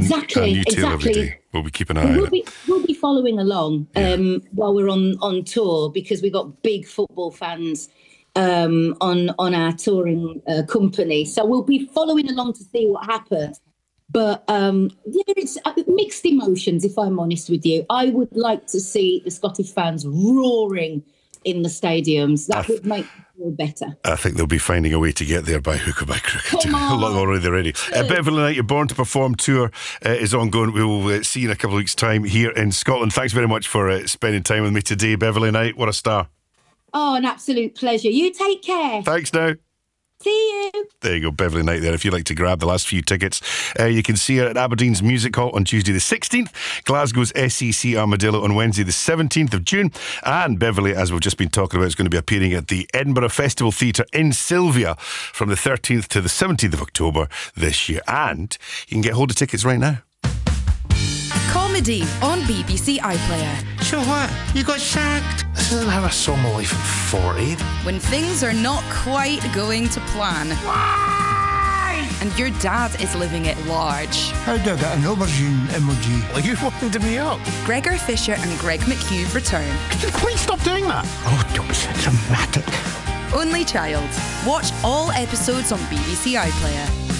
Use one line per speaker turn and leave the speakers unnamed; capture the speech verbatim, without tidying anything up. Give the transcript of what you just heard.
exactly,
new tale
exactly.
every day. We'll be keeping an eye
we'll
on
be,
it.
We'll be following along
Yeah.
um, while we're on, on tour, because we've got big football fans um, on on our touring uh, company. So we'll be following along to see what happens. But um, yeah, it's uh, mixed emotions, if I'm honest with you. I would like to see the Scottish fans roaring in the stadiums. That th- would make me feel better.
I think they'll be finding a way to get there by hook or by crook.
Come on.
A lot already ready. Uh, Beverley Knight, your Born to Perform tour uh, is ongoing. We will uh, see you in a couple of weeks' time here in Scotland. Thanks very much for uh, spending time with me today, Beverley Knight. What a star.
Oh, an absolute pleasure. You take care.
Thanks now.
See you.
There you go, Beverley Knight there. If you'd like to grab the last few tickets, uh, you can see her at Aberdeen's Music Hall on Tuesday the sixteenth, Glasgow's S E C Armadillo on Wednesday the seventeenth of June, and Beverley, as we've just been talking about, is going to be appearing at the Edinburgh Festival Theatre in Sylvia from the thirteenth to the seventeenth of October this year. And you can get hold of tickets right now.
Comedy on B B C iPlayer.
So what? You got sacked? This isn't how I saw my life at forty.
When things are not quite going to plan.
Why?
And your dad is living it large.
How do I get an aubergine emoji?
Well, you wound me up.
Gregor Fisher and Greg McHugh return.
Could you please stop doing that?
Oh, don't be so dramatic.
Only Child. Watch all episodes on B B C iPlayer.